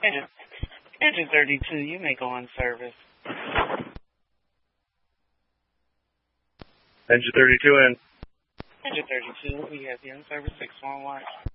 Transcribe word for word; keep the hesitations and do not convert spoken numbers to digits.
Engine, engine thirty-two, you may go on service. Engine thirty-two in. Engine thirty-two, we have you in service six one one.